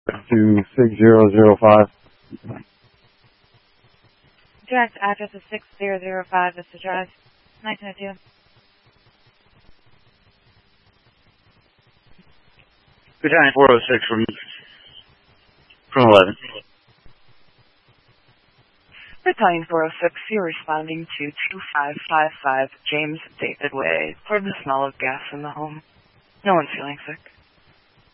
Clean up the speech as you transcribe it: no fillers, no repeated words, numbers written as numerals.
to 6005. Direct address is 6005 Vista Drive, 1902. Battalion 406 from 11. Battalion 406, you're responding to 2555 James David Way for the smell of gas in the home. No one's feeling sick.